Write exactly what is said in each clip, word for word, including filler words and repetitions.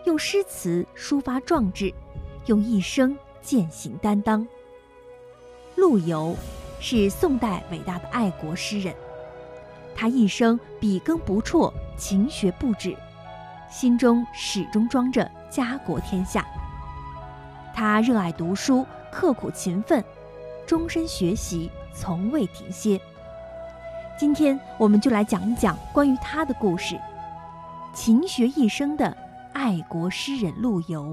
用诗词抒发壮志，用一生践行担当。陆游是宋代伟大的爱国诗人，他一生笔耕不辍，勤学不止，心中始终装着家国天下。他热爱读书，刻苦勤奋，终身学习，从未停歇。今天我们就来讲一讲关于他的故事，勤学一生的爱国诗人陆游。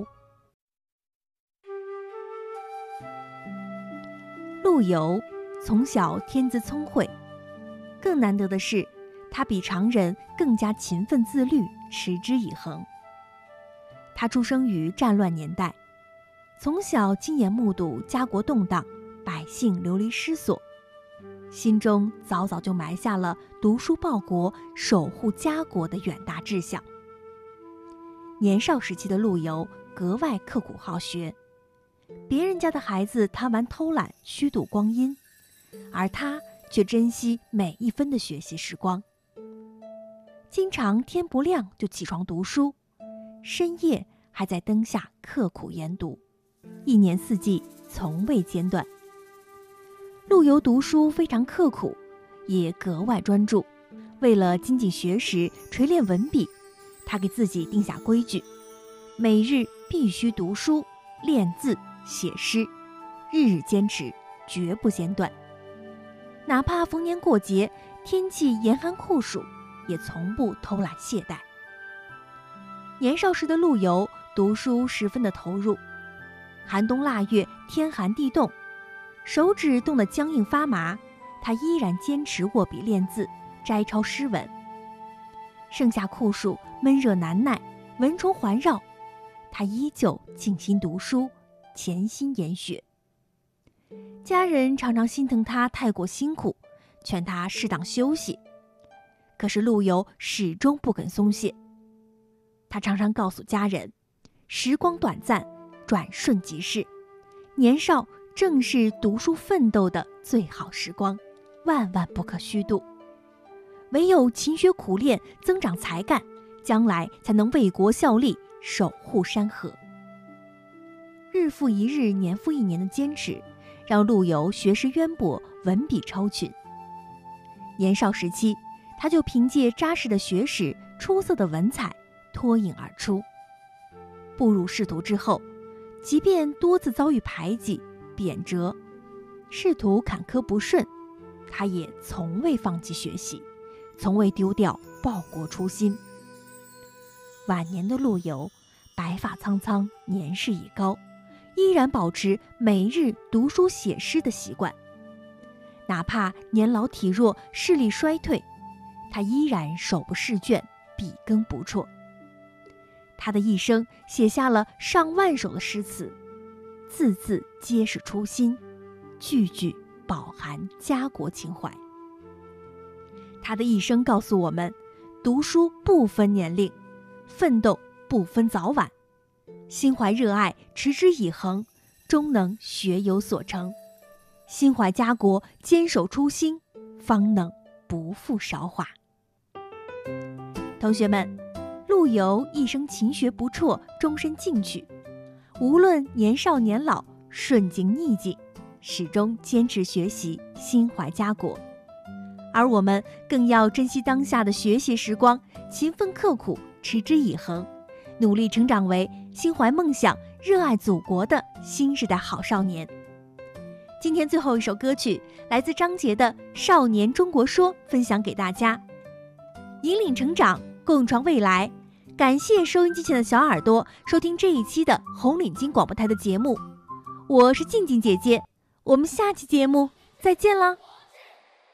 陆游从小天资聪慧，更难得的是他比常人更加勤奋自律，持之以恒。他出生于战乱年代，从小亲眼目睹家国动荡，百姓流离失所，心中早早就埋下了读书报国、守护家国的远大志向。年少时期的陆游格外刻苦好学，别人家的孩子贪玩偷懒，虚度光阴，而他却珍惜每一分的学习时光。经常天不亮就起床读书，深夜还在灯下刻苦研读，一年四季从未间断。陆游读书非常刻苦，也格外专注。为了精进学识，锤炼文笔，他给自己定下规矩，每日必须读书、练字、写诗，日日坚持，绝不间断。哪怕逢年过节，天气严寒酷暑，也从不偷懒懈怠。年少时的陆游读书十分的投入，寒冬腊月，天寒地冻，手指冻得僵硬发麻，他依然坚持握笔练字，摘抄诗文。盛夏酷暑，闷热难耐，蚊虫环绕，他依旧静心读书，潜心研学。家人常常心疼他太过辛苦，劝他适当休息，可是陆游始终不肯松懈。他常常告诉家人，时光短暂，转瞬即逝，年少正是读书奋斗的最好时光，万万不可虚度。唯有勤学苦练，增长才干，将来才能为国效力，守护山河。日复一日，年复一年的坚持，让陆游学识渊博，文笔超群。年少时期，他就凭借扎实的学识、出色的文采脱颖而出。步入仕途之后，即便多次遭遇排挤、贬谪，仕途坎坷不顺，他也从未放弃学习，从未丢掉报国初心。晚年的陆游白发苍苍，年事已高，依然保持每日读书写诗的习惯。哪怕年老体弱，视力衰退，他依然手不释卷，笔耕不辍。他的一生写下了上万首的诗词，字字皆是初心，句句饱含家国情怀。他的一生告诉我们，读书不分年龄，奋斗不分早晚，心怀热爱，持之以恒，终能学有所成。心怀家国，坚守初心，方能不负韶华。同学们，陆游一生勤学不辍，终身进取，无论年少年老，顺境逆境，始终坚持学习，心怀家国。而我们更要珍惜当下的学习时光，勤奋刻苦，持之以恒，努力成长为心怀梦想、热爱祖国的新时代好少年。今天最后一首歌曲来自张杰的《少年中国说》，分享给大家。引领成长，共创未来。感谢收音机前的小耳朵收听这一期的红领巾广播台的节目，我是静静姐姐，我们下期节目再见啦。